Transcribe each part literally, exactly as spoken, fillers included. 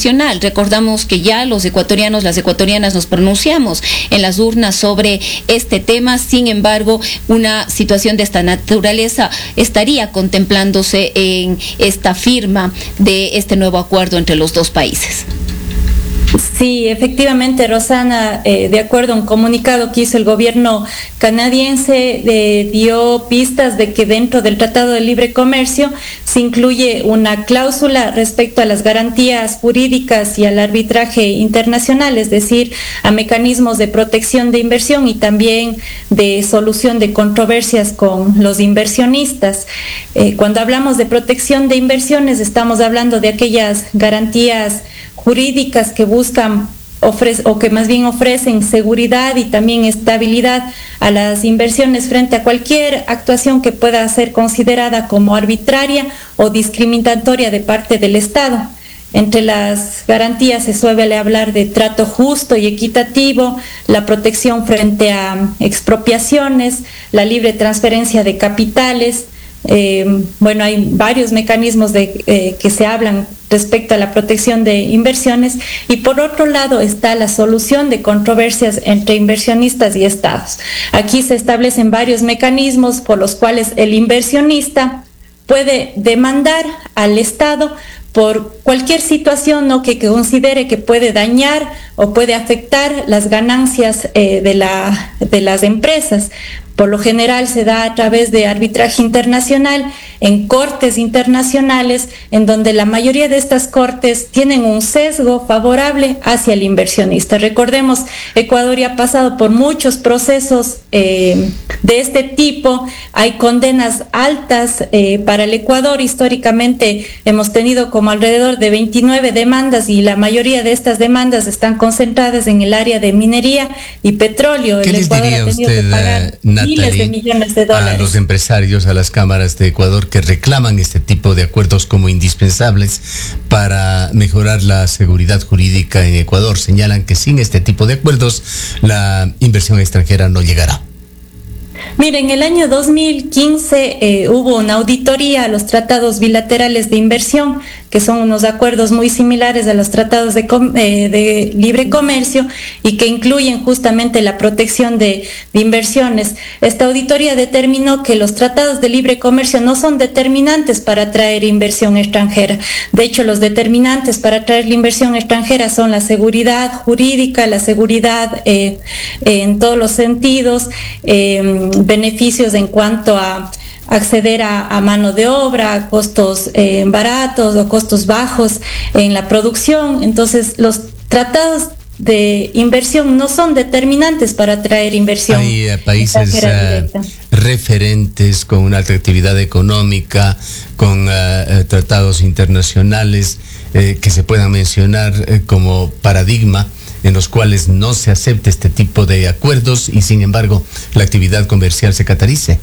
nacional. Recordamos que ya los ecuatorianos, las ecuatorianas nos pronunciamos en las urnas sobre este tema. Sin embargo, una situación de esta naturaleza estaría contemplándose en esta firma de este nuevo acuerdo entre los dos países. Sí, efectivamente, Rosana, eh, de acuerdo a un comunicado que hizo el gobierno canadiense, eh, dio pistas de que dentro del Tratado de Libre Comercio se incluye una cláusula respecto a las garantías jurídicas y al arbitraje internacional, es decir, a mecanismos de protección de inversión y también de solución de controversias con los inversionistas. Eh, cuando hablamos de protección de inversiones, estamos hablando de aquellas garantías jurídicas que buscan ofrece, o que más bien ofrecen seguridad y también estabilidad a las inversiones frente a cualquier actuación que pueda ser considerada como arbitraria o discriminatoria de parte del Estado. Entre las garantías se suele hablar de trato justo y equitativo, la protección frente a expropiaciones, la libre transferencia de capitales. Eh, bueno, hay varios mecanismos de, eh, que se hablan respecto a la protección de inversiones, y por otro lado está la solución de controversias entre inversionistas y estados. Aquí se establecen varios mecanismos por los cuales el inversionista puede demandar al Estado por cualquier situación, ¿no?, que, que considere que puede dañar o puede afectar las ganancias eh, de, la, de las empresas. Por lo general se da a través de arbitraje internacional en cortes internacionales, en donde la mayoría de estas cortes tienen un sesgo favorable hacia el inversionista. Recordemos, Ecuador ya ha pasado por muchos procesos eh, de este tipo. Hay condenas altas eh, para el Ecuador. Históricamente hemos tenido como alrededor de veintinueve demandas, y la mayoría de estas demandas están concentradas en el área de minería y petróleo. ¿Qué el les Ecuador diría ha tenido usted, que pagar Natalie, miles de millones de dólares a los empresarios, a las cámaras de Ecuador que reclaman este tipo de acuerdos como indispensables para mejorar la seguridad jurídica en Ecuador? Señalan que sin este tipo de acuerdos la inversión extranjera no llegará. Miren, en el año dos mil quince eh, hubo una auditoría a los tratados bilaterales de inversión, que son unos acuerdos muy similares a los tratados de, eh, de libre comercio y que incluyen justamente la protección de, de inversiones. Esta auditoría determinó que los tratados de libre comercio no son determinantes para atraer inversión extranjera. De hecho, los determinantes para atraer la inversión extranjera son la seguridad jurídica, la seguridad eh, en todos los sentidos, eh, beneficios en cuanto a acceder a, a mano de obra, a costos eh, baratos o costos bajos en la producción. Entonces, los tratados de inversión no son determinantes para atraer inversión. Hay uh, países uh, referentes con una alta actividad económica, con uh, uh, tratados internacionales eh, que se puedan mencionar eh, como paradigma, en los cuales no se acepta este tipo de acuerdos y sin embargo la actividad comercial se catalice.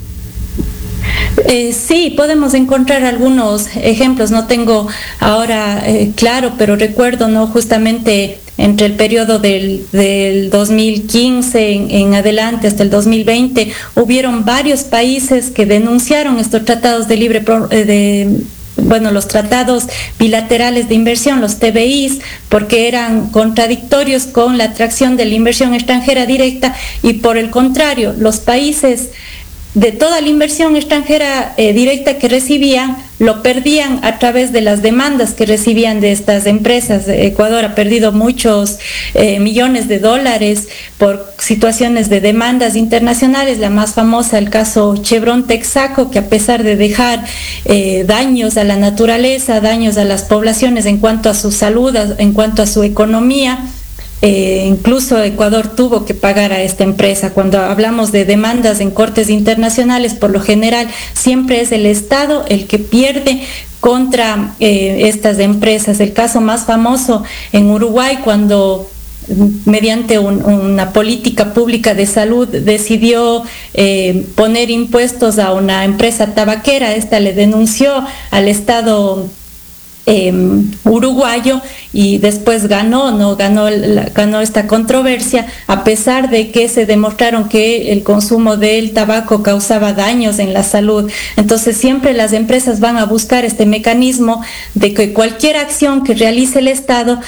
Eh, sí, podemos encontrar algunos ejemplos, no tengo ahora eh, claro, pero recuerdo, ¿no?, justamente entre el periodo del, del dos mil quince en, en adelante hasta el dos mil veinte, hubieron varios países que denunciaron estos tratados de libre pro, eh, de bueno, los tratados bilaterales de inversión, los T B Is, porque eran contradictorios con la atracción de la inversión extranjera directa, y por el contrario, los países de toda la inversión extranjera eh, directa que recibían, lo perdían a través de las demandas que recibían de estas empresas. Ecuador ha perdido muchos eh, millones de dólares por situaciones de demandas internacionales. La más famosa, el caso Chevron Texaco, que a pesar de dejar eh, daños a la naturaleza, daños a las poblaciones en cuanto a su salud, en cuanto a su economía, Eh, incluso Ecuador tuvo que pagar a esta empresa. Cuando hablamos de demandas en cortes internacionales, por lo general siempre es el Estado el que pierde contra eh, estas empresas. El caso más famoso en Uruguay, cuando mediante un, una política pública de salud decidió eh, poner impuestos a una empresa tabaquera, esta le denunció al Estado Eh, uruguayo y después ganó, no ganó, la, ganó esta controversia, a pesar de que se demostraron que el consumo del tabaco causaba daños en la salud. Entonces siempre las empresas van a buscar este mecanismo de que cualquier acción que realice el Estado